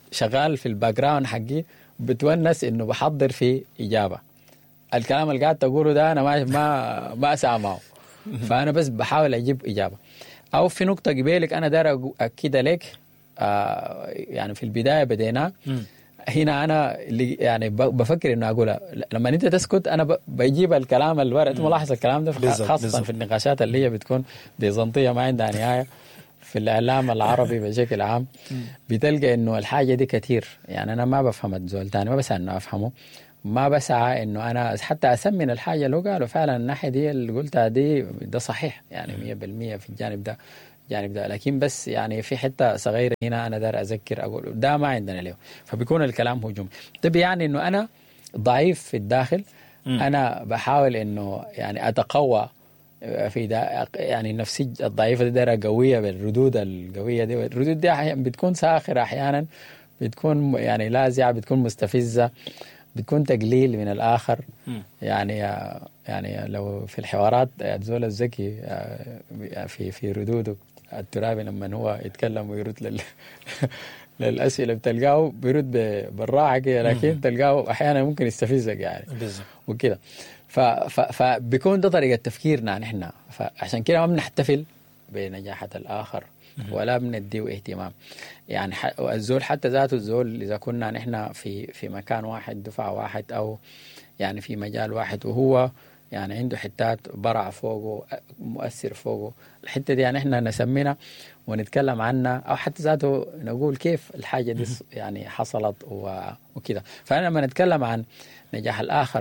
S2: شغال في الباك جراوند حقي بتونس انه بحضر في اجابه. الكلام اللي قاعد تقوله ده انا ما ما ما اسعى معه، فانا بس بحاول اجيب اجابه. او في نقطه قبيلك انا داير اكد لك، آه يعني في البدايه بدينا هنا انا اللي يعني بفكر انه اقولها لما انت تسكت انا بجيب الكلام الورق. انت ملاحظ الكلام ده خاصه بالزبط. في النقاشات اللي هي بتكون ديزنطيه ما عندها نهايه في الاعلام العربي بشكل عام، بتلقى انه الحاجه دي كتير. يعني انا ما بفهم الزول تاني، ما بسعى انه افهمه، ما بسعى انه انا حتى اسمن الحاجه اللي قالوا فعلا الناحيه دي اللي قلتها دي ده صحيح يعني مية بالمية في الجانب ده الجانب ده، لكن بس يعني في حته صغيره هنا انا دار اذكر اقول ده ما عندنا له، فبيكون الكلام هجومي. ده بيعني انه انا ضعيف في الداخل، م. انا بحاول انه يعني اتقوى في ده، يعني النفسيه الضعيفه دي دايره قويه بالردود القويه دي. الردود دي احيانا بتكون ساخره، احيانا بتكون يعني لاذعه، بتكون مستفزه، بتكون تقليل من الاخر. م. يعني يعني لو في الحوارات الزول الذكي في في ردوده الترابي لما هو يتكلم ويرد لل للاسئله بتلقاه بيرد بالراحه كده، لكن تلقاه احيانا ممكن يستفزك يعني وكده. فبيكون ده طريقه تفكيرنا نحن، فعشان كده ما بنحتفل بنجاحة الاخر ولا بنديه اهتمام. يعني الزول حتى ذاته الزول اذا كنا نحن في في مكان واحد، دفعه واحد، او يعني في مجال واحد، وهو يعني عنده حتات برع فوقه مؤثر فوقه، الحته دي يعني احنا نسمينا ونتكلم عنها، او حتى ذاته نقول كيف الحاجه دي يعني حصلت وكده. فانا لما نتكلم عن نجاح الاخر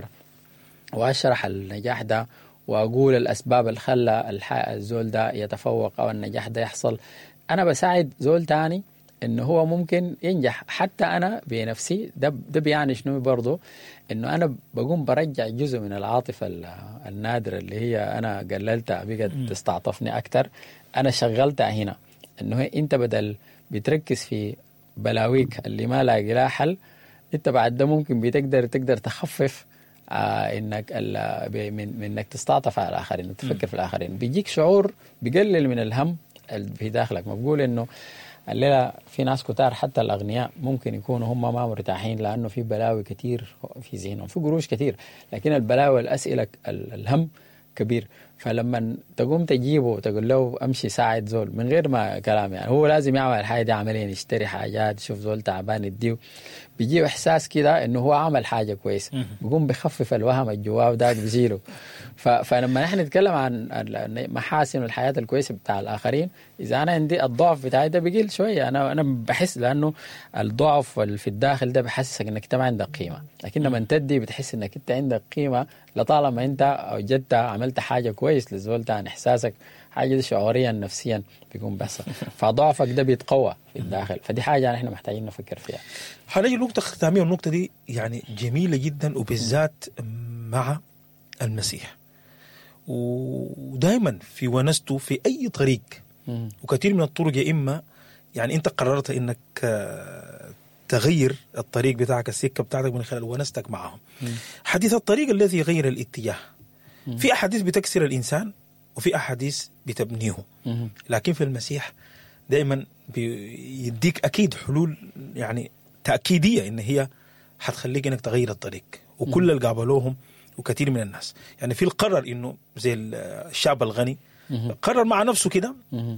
S2: واشرح النجاح ده واقول الاسباب اللي خلى الزول ده يتفوق او النجاح ده يحصل، انا بساعد زول تاني انه هو ممكن ينجح. حتى انا بنفسي ده ده بيعني شنو برضه، انه انا بقوم برجع جزء من العاطفه النادره اللي هي انا قللتها بقت تستعطفني اكثر، انا شغلتها هنا. انه انت بدل بتركز في بلاويك اللي ما لاقي لها حل، انت بعد ده ممكن بتقدر تقدر تخفف آه انك من, من انك تستعطف على الاخرين وتفكر في الاخرين. بيجيك شعور بيقلل من الهم في داخلك. ما بقول انه الليلة في ناس كتار حتى الأغنياء ممكن يكونوا هم ما مرتاحين لأنه في بلاوي كتير في ذهنهم، في قروش كتير، لكن البلاوي والأسئلة الهم كبير. فلما تقوم تجيبه وتقول له أمشي ساعد زول من غير ما كلام، يعني هو لازم يعمل الحاجة دي عمليا، يشتري حاجات، يشوف زول تعبان يديه، بيجيب إحساس كده إنه هو عمل حاجة كويسة، بيقوم بيخفف الوهم الجواه وده بيزيله. فلما نحن نتكلم عن محاسن الحياة الكويسة بتاع الآخرين، إذا أنا عندي الضعف بتاعي ده بيقل شوية، أنا أنا بحس لأنه الضعف في الداخل ده بحسسك إنك أنت ما عندك قيمة، لكن لما تدي بتحس إنك أنت عندك قيمة لطالما أنت وجدت عملت حاجة كويس لزولت عن إحساسك، حاجة دي شعوريا نفسيا بيكون بس، فضعفك ده بيتقوى في الداخل. فدي حاجة نحن محتاجين نفكر فيها.
S1: هنيجي نقطة ختامية، والنقطة دي يعني جميلة جدا وبالذات مع المسيح، ودائما في ونسته في أي طريق، وكثير من الطرق يا إما يعني أنت قررت إنك تغير الطريق بتاعك، السكة بتاعتك من خلال ونستك معهم. حديث الطريق الذي يغير الاتجاه، في أحاديث بتكسر الإنسان وفي أحاديث بتبنيه، لكن في المسيح دائما بيديك أكيد حلول يعني تأكيدية إن هي حتخليك إنك تغير الطريق. وكل اللي قابلوهم وكثير من الناس يعني في القرر إنه زي الشعب الغني قرر مع نفسه كده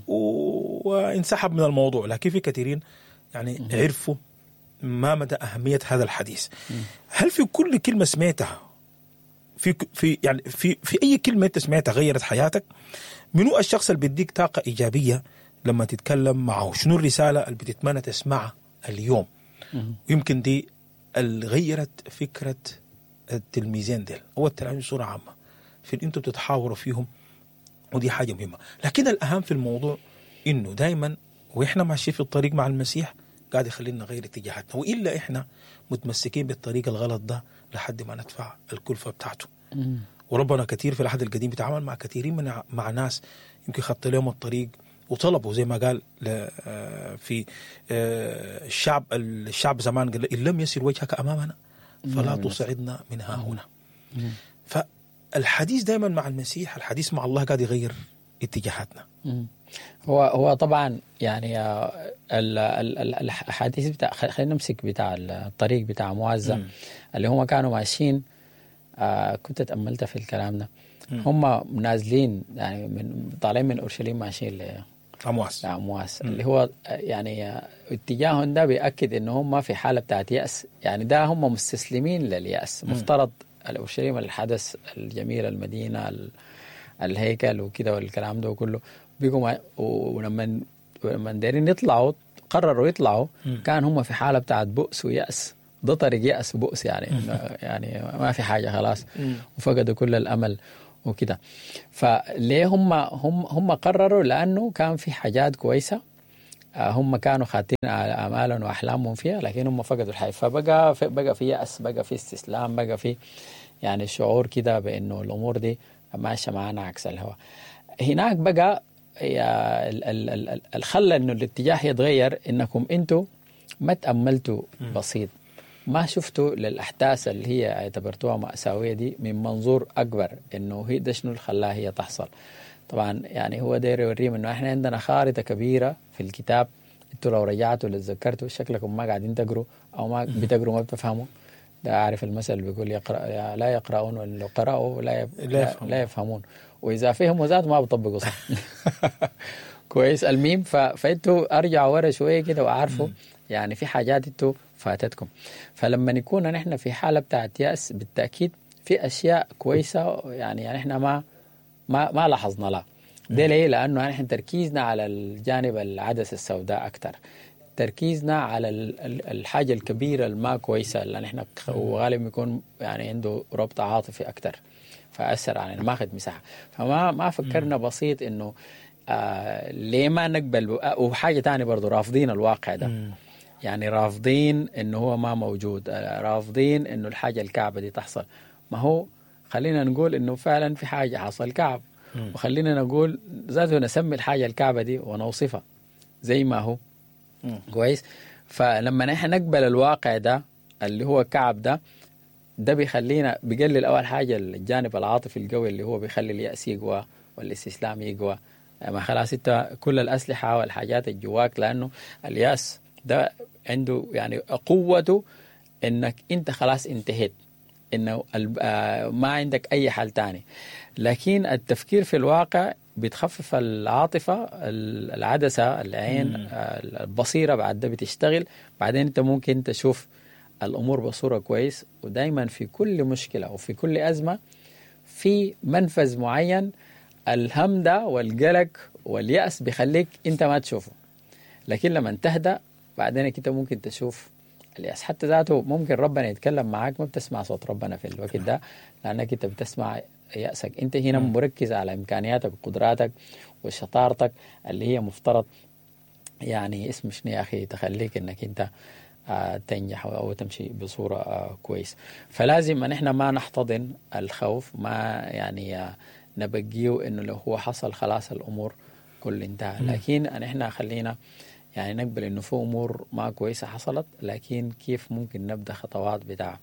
S1: وانسحب من الموضوع، لكن في كثيرين يعني عرفوا ما مدى أهمية هذا الحديث. هل في كل كلمة سمعتها في في يعني في في أي كلمة أنت سمعتها غيرت حياتك؟ منو الشخص اللي بيديك طاقة إيجابية لما تتكلم معه؟ شنو الرسالة اللي بتتمنى تسمعها اليوم؟ يمكن دي اللي غيرت فكرة التلميذين ديل أو التلاميذ بصورة عامة في اللي أنتوا بتتحاوروا فيهم، ودي حاجة مهمة. لكن الأهم في الموضوع إنه دايما وإحنا ماشيين في الطريق مع المسيح قاعد يخلينا نغير اتجاهاتنا، وإلا إحنا متمسكين بالطريق الغلط ده لحد ما ندفع الكلفة بتاعته. مم. وربنا كثير في العهد القديم بيتعامل مع كثيرين من مع ناس يمكن خط لهم الطريق وطلبوا زي ما قال في الشعب الشعب زمان قال إن لم يسر وجهك أمامنا فلا تصعدنا منها هنا. فالحديث دائما مع المسيح، الحديث مع الله قاعد يغير اتجاهاتنا.
S2: هو هو طبعا يعني الاحاديث بتاع خلينا نمسك بتاع الطريق بتاع معزة اللي هم كانوا ماشيين. آه كنت تأملت في الكلام ده. هم نازلين يعني من طالعين من اورشليم ماشيين
S1: لأمواس
S2: لأمواس اللي هو يعني اتجاههم ده بيأكد ان هم في حالة بتاعت يأس. يعني ده هم مستسلمين لليأس. مفترض اورشليم الحدث الجميل المدينة الهيكل وكده والكلام ده كله بيقوا ولما ولما دايرين يطلعوا قرروا يطلعوا كان هم في حالة بتاعت بؤس ويأس. ده طريق يأس وبؤس يعني يعني ما في حاجة خلاص وفقدوا كل الأمل وكده. فليه هم هم هم قرروا؟ لأنه كان في حاجات كويسة هم كانوا خاتين على آمالهم وأحلامهم فيها لكن هم فقدوا الحياة. فبقى في بقى في يأس بقى في استسلام بقى في يعني شعور كده بأنه الأمور دي ماشية معانا عكس الهواء. هناك بقى الخلى انه الاتجاه يتغير انكم انتوا ما تأملتوا بسيط ما شفتوا للأحداث اللي هي اعتبرتوها مأساوية دي من منظور أكبر انه هي ده شنو اللي خلاها هي تحصل. طبعا يعني هو داير يوريهم انه احنا عندنا خارطة كبيرة في الكتاب. انتوا لو رجعتوا لتذكرتوا شكلكم ما قاعدين تقروا او ما بتقروا ما بتفهموا. ده عارف المثل بيقول يقرأ لا يقرؤون ولو قرأوا لا يف... لا, لا يفهمون وإذا فهموا ذات ما بيطبقوا صح. كويس الميم. ف... فأنتوا أرجعوا ورا شوية كده وعارفوا يعني في حاجات أنتوا فاتتكم. فلما نكون نحن في حالة بتاعت يأس بالتأكيد في أشياء كويسة يعني يعني إحنا ما ما ما لاحظنا لها. ده ليه؟ لأنه نحن تركيزنا على الجانب العدسة السوداء أكتر. تركيزنا على الحاجة الكبيرة الما كويسة اللي نحن وغالب يكون يعني عنده ربط عاطفي أكتر فأثر علينا ما أخذ مساحة. فما ما فكرنا بسيط إنه آه ليه ما نقبل. وحاجة تانية برضو رافضين الواقع ده. يعني رافضين إنه هو ما موجود. رافضين إنه الحاجة الكعبة دي تحصل. ما هو خلينا نقول إنه فعلا في حاجة حصل كعب وخلينا نقول ذاته نسمي الحاجة الكعبة دي ونوصفها زي ما هو كويس. فلما نحن نقبل الواقع ده اللي هو كعب ده ده بيخلينا بيقلل أول حاجة الجانب العاطفي القوي اللي هو بيخلي اليأس يقوى والاستسلام يقوى. ما خلاص انت كل الأسلحة والحاجات الجواك لأنه اليأس ده عنده يعني قوته انك انت خلاص انتهيت انه ما عندك اي حل تاني. لكن التفكير في الواقع بتخفف العاطفة العدسة العين البصيرة بعد ده بتشتغل. بعدين انت ممكن تشوف الأمور بصورة كويس. ودايما في كل مشكلة وفي كل أزمة في منفذ معين. الهم ده والقلق واليأس بيخليك انت ما تشوفه لكن لما تهدى بعدين انت ممكن تشوف اليأس. حتى ذاته ممكن ربنا يتكلم معاك ما بتسمع صوت ربنا في الوقت ده لأنك انت بتسمع يأسك. انت هنا مركز على إمكانياتك وقدراتك وشطارتك اللي هي مفترض يعني اسم شنو يا أخي تخليك انك انت آه تنجح أو تمشي بصورة آه كويس. فلازم ان احنا ما نحتضن الخوف ما يعني آه نبقيه انه لو هو حصل خلاص الأمور كل انتهى. لكن ان احنا خلينا يعني نقبل انه في امور ما كويسه حصلت لكن كيف ممكن نبدا خطوات بتاع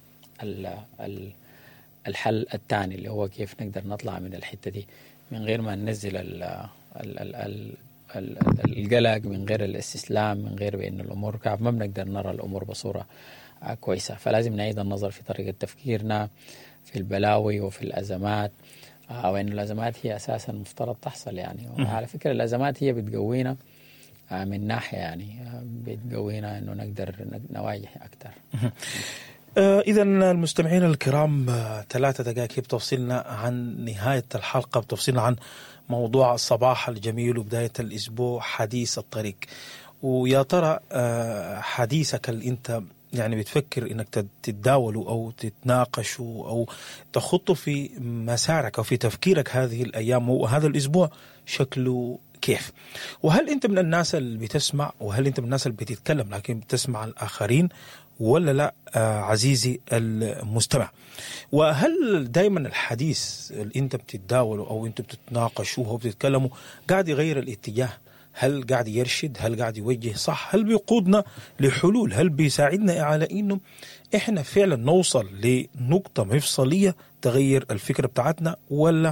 S2: الحل الثاني اللي هو كيف نقدر نطلع من الحته دي من غير ما ننزل ال ال ال ال القلق من غير الاستسلام من غير بان الامور كعب ما بنقدر نرى الامور بصوره كويسه. فلازم نعيد النظر في طريقه تفكيرنا في البلاوي وفي الازمات او ان الازمات هي اساسا مفترض تحصل يعني. وعلى فكره الازمات هي بتقوينا من ناحية يعني بتقوينا أنه نقدر نواجه أكثر.
S1: إذا المستمعين الكرام ثلاثة دقائق بتفصلنا عن نهاية الحلقة بتفصلنا عن موضوع الصباح الجميل وبداية الأسبوع حديث الطريق. ويا ترى حديثك اللي أنت يعني بتفكر إنك تتداولوا أو تتناقشوا أو تخطوا في مسارك أو في تفكيرك هذه الأيام وهذا الأسبوع شكله كيف؟ وهل أنت من الناس اللي بتسمع وهل أنت من الناس اللي بتتكلم لكن بتسمع الآخرين ولا لا آه عزيزي المستمع؟ وهل دايما الحديث اللي أنت بتتداوله أو أنت بتتناقشوه وبتتكلموا قاعد يغير الاتجاه؟ هل قاعد يرشد؟ هل قاعد يوجه صح؟ هل بيقودنا لحلول؟ هل بيساعدنا على إنه إحنا فعلا نوصل لنقطة مفصلية تغير الفكرة بتاعتنا ولا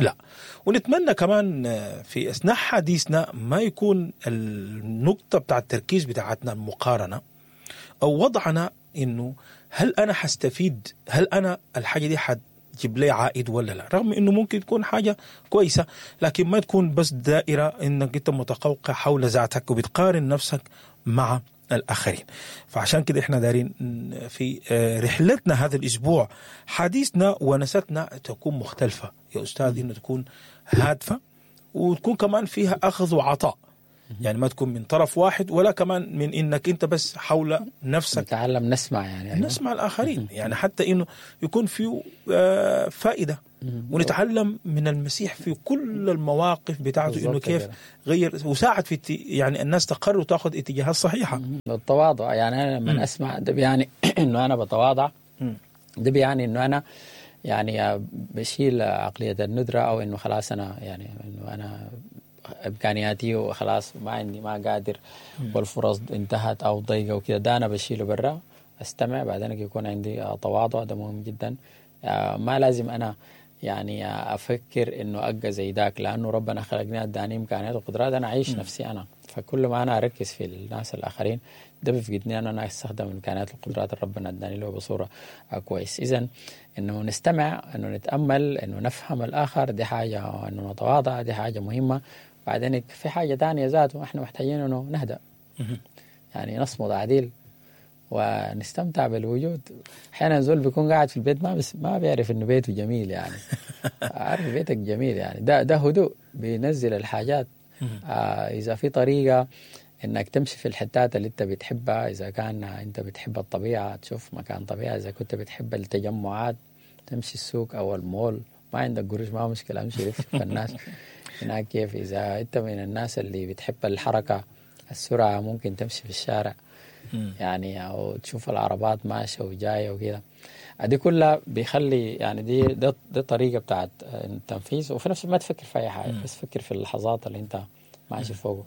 S1: لا. ونتمنى كمان في أثناء حديثنا ما يكون النقطة بتاع التركيز بتاعتنا المقارنة أو وضعنا إنه هل أنا حستفيد، هل أنا الحاجة دي حتجيب لي عائد ولا لا، رغم إنه ممكن تكون حاجة كويسة لكن ما تكون بس دائرة إنك أنت متقوقع حول ذاتك وبتقارن نفسك مع الآخرين. فعشان كده إحنا دارين في رحلتنا هذا الأسبوع حديثنا ونستنا تكون مختلفة يا أستاذ، إنه تكون هادفة وتكون كمان فيها أخذ وعطاء، يعني ما تكون من طرف واحد ولا كمان من إنك أنت بس حول نفسك.
S2: نتعلم نسمع يعني
S1: نسمع الآخرين يعني حتى إنه يكون فيه فائدة ونتعلم من المسيح في كل المواقف بتاعته إنه كيف غير وساعد في يعني الناس تقرر وتأخذ اتجاهات صحيحة.
S2: التواضع يعني أنا لما أسمع ده بيعني إنه أنا بتواضع، ده بيعني إنه أنا يعني بشيل عقلية الندرة أو إنه خلاص أنا يعني إنه أنا إمكانياتي وخلاص ما عندي ما قادر والفرص انتهت أو ضيقة وكذا، ده أنا بشيله برا أستمع بعدين يكون عندي تواضع، ده مهم جدا. ما لازم أنا يعني أفكر إنه أبقى زي ذاك، لأنه ربنا خلقني أداني إمكانيات وقدرات أنا أعيش نفسي أنا، فكل ما أنا أركز في الناس الآخرين ده بيفقدني أنا أنا أستخدم الإمكانيات والقدرات اللي ربنا أداني له بصورة كويس. إذن إنه نستمع، إنه نتأمل، إنه نفهم الآخر، دي حاجة، إنه نتواضع دي حاجة مهمة. بعدين في حاجة تانية ذاته إحنا محتاجين إنه نهدأ، يعني نصمد عديل ونستمتع بالوجود. أحيانا زول بيكون قاعد في البيت ما بس ما بيعرف إنه بيته جميل، يعني عارف بيتك جميل، يعني ده ده هدوء بينزل الحاجات. آه إذا في طريقة إنك تمشي في الحتات اللي أنت بتحبها، إذا كان أنت بتحب الطبيعة تشوف مكان طبيعي، إذا كنت بتحب التجمعات تمشي السوق أو المول، ما عندك قروش ما مشكلة امشي لف في الناس هناك كيف. إذا أنت من الناس اللي بتحب الحركة السرعة ممكن تمشي في الشارع يعني، أو تشوف العربات ماشية وجاية وكده. دي كلها بيخلي يعني دي ده, ده طريقة بتاعت التنفيذ، وفي نفس الوقت ما تفكر في أي حاجة، بس فكر في اللحظات اللي أنت ماشي فوقه.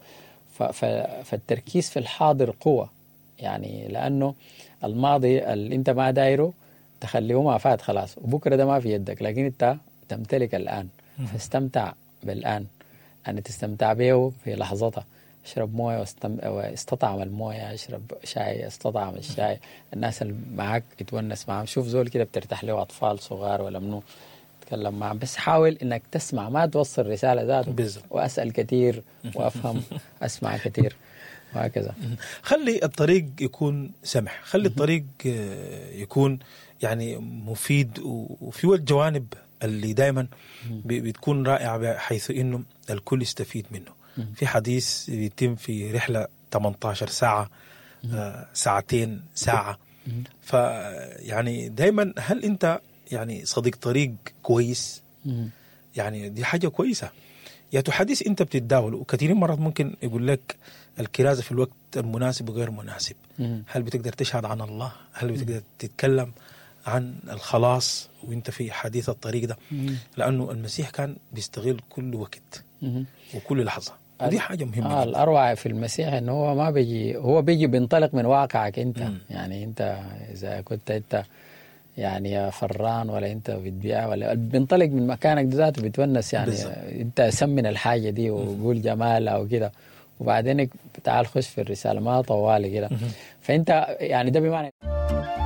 S2: فالتركيز في الحاضر قوة يعني، لأنه الماضي اللي أنت ما دايره تخليه ما فات خلاص، وبكرة ده ما في يدك، لكن أنت تمتلك الآن، فاستمتع بالآن، أن تستمتع به في لحظتها. اشرب مويه واستم... واستطعم المويه، اشرب شاي استطعم الشاي، الناس اللي معك يتونس معهم. شوف زول كده بترتاح له أطفال صغار ولا منو تتكلم معهم، بس حاول إنك تسمع ما توصل رسالة ذاته، وأسأل كثير وأفهم أسمع كثير وهكذا.
S1: خلي الطريق يكون سمح، خلي الطريق يكون يعني مفيد، وفي الجوانب اللي دائما بتكون رائعة بحيث إنه الكل يستفيد منه. في حديث يتم في رحلة ثمانية عشر ساعة، آه ساعتين، ساعة. فيعني دايما هل أنت يعني صديق طريق كويس؟ يعني دي حاجة كويسة. يا حديث أنت بتتداوله، وكثيرين مرات ممكن يقول لك الكرازة في الوقت المناسب وغير مناسب. هل بتقدر تشهد عن الله؟ هل بتقدر تتكلم عن الخلاص وانت في حديث الطريق ده؟ لأنه المسيح كان بيستغل كل وقت وكل لحظة، ودي حاجة مهمة.
S2: آه الأروع في المسيح إنه هو ما بيجي، هو بيجي بينطلق من واقعك أنت. مم. يعني أنت إذا كنت أنت يعني فران ولا أنت بتبيع ولا بينطلق من مكانك ذاته بيتونس يعني بالزبط. أنت سمن الحاجة دي وقول جمالها وكده، وبعدين تعال خش في الرسالة ما طوالي كده. فأنت يعني ده بمعنى